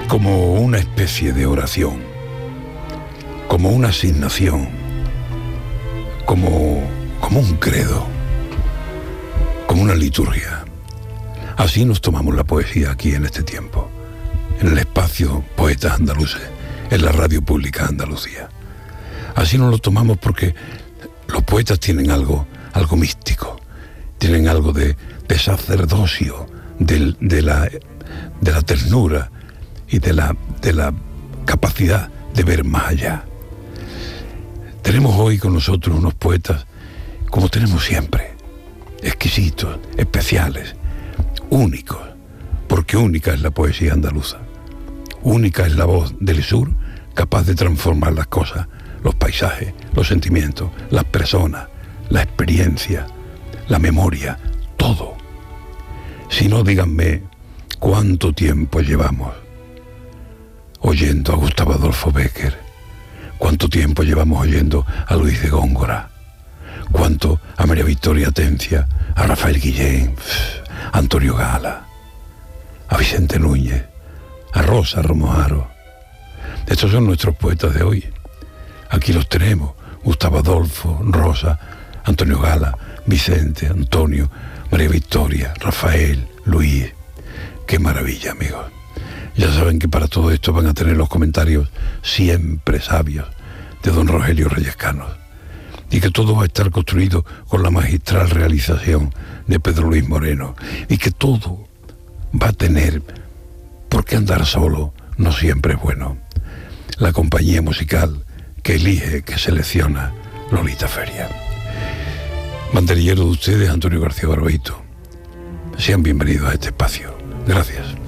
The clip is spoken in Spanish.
como una especie de oración, como una asignación, como un credo, como una liturgia. Así nos tomamos la poesía aquí en este tiempo, en el espacio Poetas Andaluces, en la radio pública de Andalucía. Así nos lo tomamos porque los poetas tienen algo místico, tienen algo de sacerdocio, de la ternura y de la capacidad de ver más allá. Tenemos hoy con nosotros unos poetas, como tenemos siempre, exquisitos, especiales, únicos, porque única es la poesía andaluza. Única es la voz del sur, capaz de transformar las cosas, los paisajes, los sentimientos, las personas, la experiencia, la memoria, todo. Si no, díganme cuánto tiempo llevamos oyendo a Gustavo Adolfo Bécquer, cuánto tiempo llevamos oyendo a Luis de Góngora, cuánto a María Victoria Atencia, a Rafael Guillén, a Antonio Gala, a Vicente Núñez, a Rosa Romojaro. Estos son nuestros poetas de hoy. Aquí los tenemos: Gustavo Adolfo, Rosa, Antonio Gala, Vicente, Antonio, María Victoria, Rafael, Luis. Qué maravilla, amigos. Ya saben que para todo esto van a tener los comentarios siempre sabios de don Rogelio Reyes Canos, y que todo va a estar construido con la magistral realización de Pedro Luis Moreno, y que todo va a tener, porque andar solo no siempre es bueno, la compañía musical que elige, que selecciona Lolita Feria. Banderillero de ustedes, Antonio García Barbeito. Sean bienvenidos a este espacio. Gracias.